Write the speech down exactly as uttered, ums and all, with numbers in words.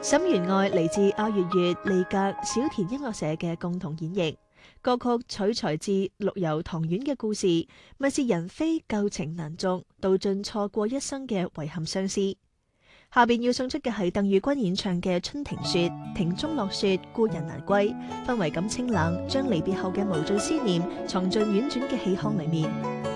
《心弦愛》嚟自阿月月、利格、小田音樂社嘅共同演繹，歌曲取材自陸游唐婉嘅故事，物是人非舊情難續，道盡錯過一生嘅遺憾相思。下邊要送出嘅係鄧宇君演唱嘅《春庭雪》，庭中落雪，故人難歸，氛圍感清冷，將離別後嘅無盡思念藏進婉轉嘅戲腔裏面。